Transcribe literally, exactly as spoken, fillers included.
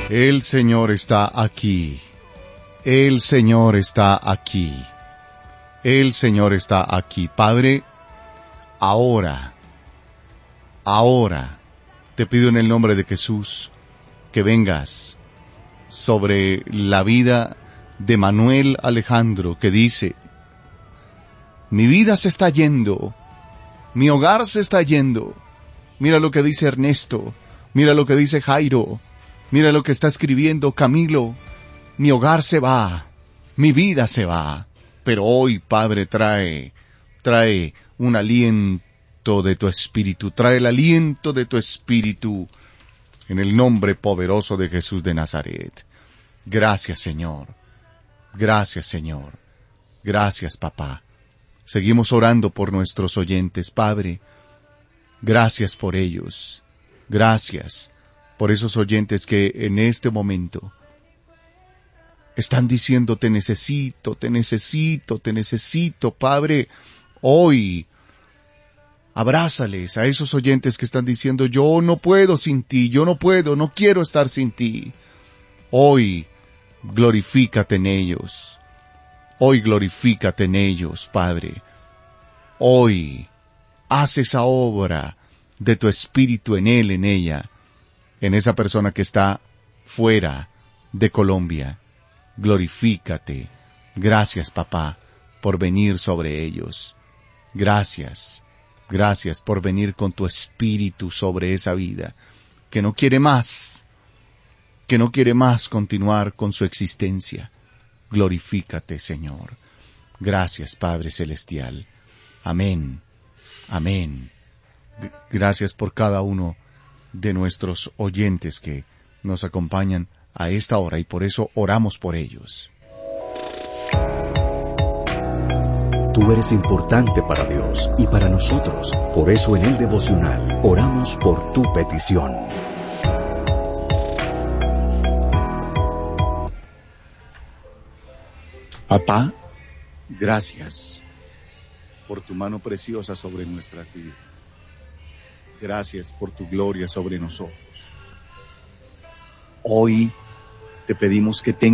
El Señor está aquí. El Señor está aquí. El Señor está aquí. Padre, ahora, ahora, te pido en el nombre de Jesús que vengas sobre la vida de Manuel Alejandro, que dice: mi vida se está yendo, mi hogar se está yendo. Mira lo que dice Ernesto, mira lo que dice Jairo, mira lo que está escribiendo Camilo. Mi hogar se va, mi vida se va, pero hoy, Padre, trae, trae un aliento de tu Espíritu, trae el aliento de tu Espíritu, en el nombre poderoso de Jesús de Nazaret. Gracias, Señor. Gracias, Señor. Gracias, Papá. Seguimos orando por nuestros oyentes, Padre. Gracias por ellos. Gracias por esos oyentes que en este momento están diciendo: te necesito, te necesito, te necesito, Padre. Hoy, abrázales a esos oyentes que están diciendo: yo no puedo sin ti, yo no puedo, no quiero estar sin ti. Hoy, glorifícate en ellos. Hoy glorifícate en ellos, Padre. Hoy, haz esa obra de tu Espíritu en él, en ella, en esa persona que está fuera de Colombia. Glorifícate. Gracias, Papá, por venir sobre ellos. Gracias, gracias por venir con tu Espíritu sobre esa vida, que no quiere más, que no quiere más continuar con su existencia. Glorifícate, Señor. Gracias, Padre Celestial. Amén. Amén. Gracias por cada uno de nuestros oyentes que nos acompañan a esta hora y por eso oramos por ellos. Tú eres importante para Dios y para nosotros. Por eso en el devocional oramos por tu petición. Papá, gracias por tu mano preciosa sobre nuestras vidas. Gracias por tu gloria sobre nosotros. Hoy te pedimos que tengas